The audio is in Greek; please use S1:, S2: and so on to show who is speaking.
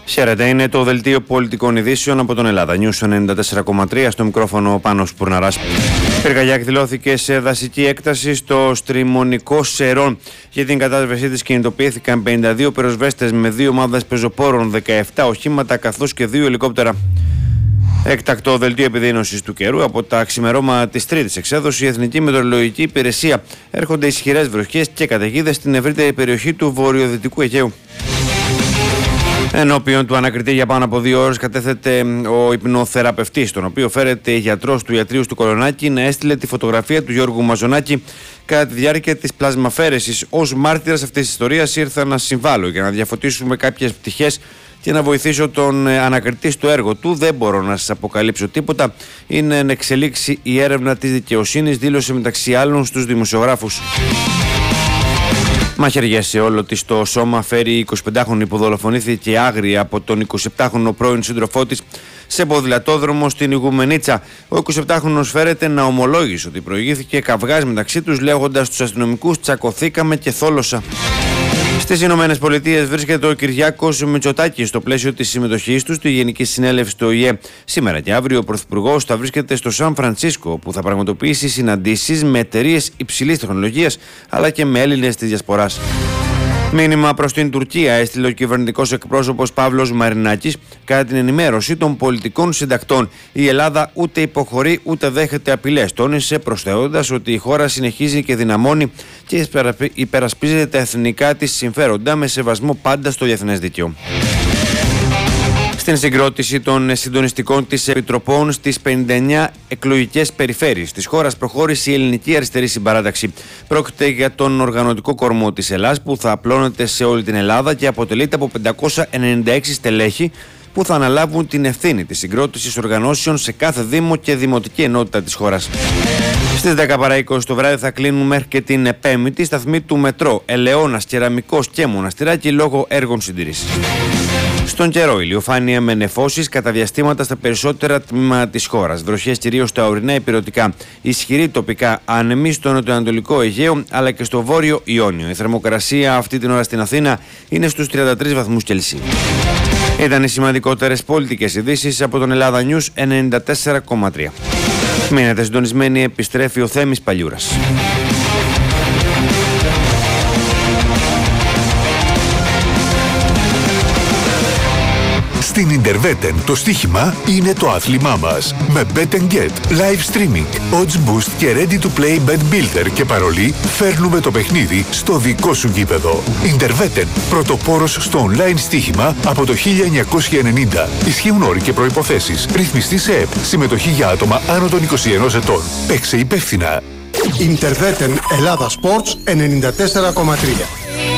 S1: Χαίρετε, είναι το δελτίο πολιτικών ειδήσεων από τον Ελλάδα News 94,3, στο μικρόφωνο ο Πάνος Πουρναράς. Πυρκαγιά εκδηλώθηκε σε δασική έκταση στο Στριμονικό Σερών. Για την κατάσβεσή της κινητοποιήθηκαν 52 πυροσβέστες με 2 ομάδες πεζοπόρων, 17 οχήματα καθώς και 2 ελικόπτερα. Έκτακτο δελτίο επιδείνωσης του καιρού. Από τα ξημερώματα της τρίτης εξέδωσης, η Εθνική Μετεωρολογική Υπηρεσία έρχονται ισχυρές βροχές και καταιγίδες στην ευρύτερη περιοχή του βορειοδυτικού Αιγαίου. Ενώπιον του ανακριτή για πάνω από 2 ώρες κατέθεται ο υπνοθεραπευτής, τον οποίο φέρεται γιατρός του ιατρείου του Κολονάκη να έστειλε τη φωτογραφία του Γιώργου Μαζονάκη κατά τη διάρκεια της πλασμαφέρεσης. Ως μάρτυρας αυτής της ιστορίας ήρθα να συμβάλλω για να διαφωτίσουμε κάποιες πτυχές και να βοηθήσω τον ανακριτή στο έργο του. Δεν μπορώ να σας αποκαλύψω τίποτα. Είναι εν εξελίξει η έρευνα της δικαιοσύνης, δήλωσε μεταξύ άλλων στους δημοσιογράφους. Μαχαιριές σε όλο της το σώμα φέρει η 25χρονη που δολοφονήθηκε άγρια από τον 27χρονο πρώην σύντροφό της σε ποδηλατόδρομο στην Ιγουμενίτσα. Ο 27χρονος φέρεται να ομολόγησε ότι προηγήθηκε καυγάς μεταξύ τους, λέγοντας στους αστυνομικούς «τσακωθήκαμε και θόλωσα». Στις Ηνωμένες Πολιτείες βρίσκεται ο Κυριάκος Μητσοτάκης στο πλαίσιο της συμμετοχής του στη Γενική Συνέλευση του ΟΗΕ. Σήμερα και αύριο ο Πρωθυπουργός θα βρίσκεται στο Σαν Φρανσίσκο, που θα πραγματοποιήσει συναντήσεις με εταιρείες υψηλής τεχνολογίας αλλά και με Έλληνες της Διασποράς. Μήνυμα προς την Τουρκία έστειλε ο κυβερνητικός εκπρόσωπος Παύλος Μαρινάκης κατά την ενημέρωση των πολιτικών συντακτών. Η Ελλάδα ούτε υποχωρεί ούτε δέχεται απειλές, τόνισε, προσθέτοντας ότι η χώρα συνεχίζει και δυναμώνει και υπερασπίζεται τα εθνικά της συμφέροντα με σεβασμό πάντα στο διεθνές δίκαιο. Στην συγκρότηση των συντονιστικών της επιτροπών στις 59 εκλογικές περιφέρειες της χώρας προχώρησε η Ελληνική Αριστερή Συμπαράταξη. Πρόκειται για τον οργανωτικό κορμό της Ελλάδας που θα απλώνεται σε όλη την Ελλάδα και αποτελείται από 596 στελέχη που θα αναλάβουν την ευθύνη της συγκρότησης οργανώσεων σε κάθε δήμο και δημοτική ενότητα της χώρας. Στις 10 παρά 20 το βράδυ θα κλείνουν μέχρι και την Πέμπτη σταθμοί του μετρό Ελαιώνας, Κεραμικός και Μοναστηράκι λόγω έργων συντήρησης. Στον καιρό, ηλιοφάνεια με νεφώσεις κατά διαστήματα στα περισσότερα τμήματα της χώρας. Βροχές κυρίως στα ορεινά ηπειρωτικά. Ισχυρή τοπικά άνεμη στο νοτιοανατολικό Αιγαίο αλλά και στο βόρειο Ιόνιο. Η θερμοκρασία αυτή την ώρα στην Αθήνα είναι στους 33 βαθμούς Κελσίου. Ήταν οι σημαντικότερες πολιτικές ειδήσεις από τον Ελλάδα News 94,3. Μείνετε συντονισμένοι, επιστρέφει ο Θέμης Παλιούρας.
S2: Στην Ιντερβέτεν το στοίχημα είναι το άθλημά μας. Με Bet & Get, live streaming, odds boost και ready to play bet builder και παρολί φέρνουμε το παιχνίδι στο δικό σου γήπεδο. Ιντερβέτεν, πρωτοπόρος στο online στοίχημα από το 1990. Ισχύουν όροι και προϋποθέσεις. Ρυθμιστή σε ΕΠ. Συμμετοχή για άτομα άνω των 21 ετών. Παίξε υπεύθυνα.
S3: Ιντερβέτεν Ελλάδα Sports 94,3.